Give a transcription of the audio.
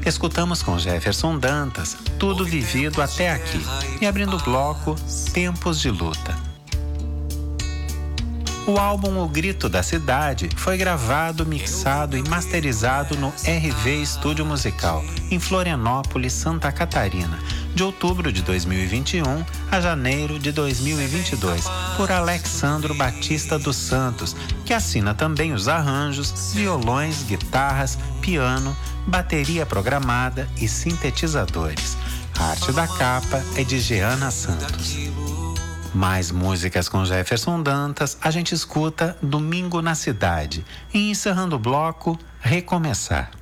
Escutamos com Jefferson Dantas, Tudo Vivido Até Aqui. E abrindo o bloco, Tempos de Luta. O álbum O Grito da Cidade foi gravado, mixado e masterizado no RV Estúdio Musical, em Florianópolis, Santa Catarina, de outubro de 2021 a janeiro de 2022, por Alexandro Batista dos Santos, que assina também os arranjos, violões, guitarras, piano, bateria programada e sintetizadores. A arte da capa é de Jeana Santos. Mais músicas com Jefferson Dantas a gente escuta Domingo na Cidade e, encerrando o bloco, Recomeçar.